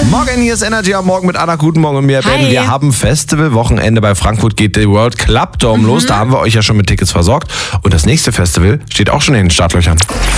Morgen, hier ist Energy am Morgen mit Anna. Guten Morgen und mir, Ben. Wir haben Festival-Wochenende bei Frankfurt geht der World Club Dome los. Da haben wir euch ja schon mit Tickets versorgt. Und das nächste Festival steht auch schon in den Startlöchern.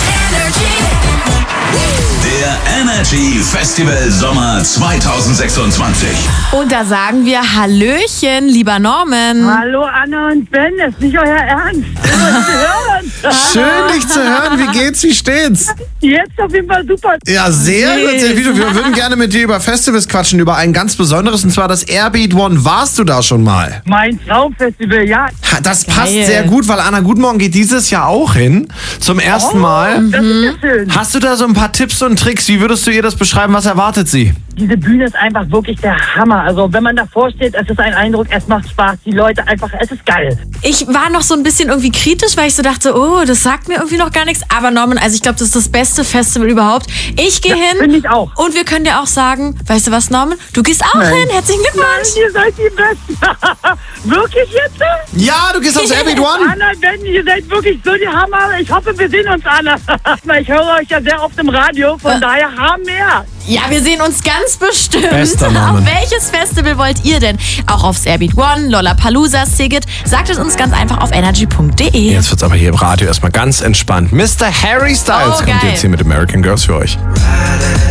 Der Energy Festival Sommer 2026. Und da sagen wir Hallöchen, lieber Norman. Hallo Anna und Ben, das ist nicht euer Ernst. Schön, dich zu hören. Wie geht's? Wie steht's? Jetzt auf jeden Fall super. Ja, sehr gut. Sehr gut. Wir würden gerne mit dir über Festivals quatschen, über ein ganz besonderes, und zwar das Airbeat One. Warst du da schon mal? Mein Traumfestival, ja. Das passt Geil. sehr gut, weil Anna Guten Morgen geht dieses Jahr auch hin. Zum ersten Mal. Das ist ja schön. Hast du da so ein paar Tipps und Tricks? Wie würdest du ihr das beschreiben? Was erwartet sie? Diese Bühne ist einfach wirklich der Hammer. Also wenn man davor steht, es ist ein Eindruck, es macht Spaß. Die Leute einfach, es ist geil. Ich war noch so ein bisschen irgendwie kritisch, weil ich so dachte, oh, das sagt mir irgendwie noch gar nichts. Aber Norman, also ich glaube, das ist das beste Festival überhaupt. Ich gehe hin. Finde ich auch. Und wir können dir auch sagen, weißt du was, Norman? Du gehst auch hin. Herzlichen Nein, Glückwunsch. ihr seid die Besten. Wirklich jetzt? Ja, du gehst aufs Airbeat One. Anna, Ben, ihr seid wirklich so die Hammer. Ich hoffe, wir sehen uns, Anna. Ich höre euch ja sehr oft im Radio, von daher Hammer. Ja, wir sehen uns ganz bestimmt. Bester Norman. Auf welches Festival wollt ihr denn? Auch aufs Airbeat One, Lollapalooza, Sigget? Sagt es uns ganz einfach auf energy.de. Jetzt wird's aber hier im Radio erstmal ganz entspannt. Mr. Harry Styles Oh, kommt geil. jetzt hier mit American Girls für euch.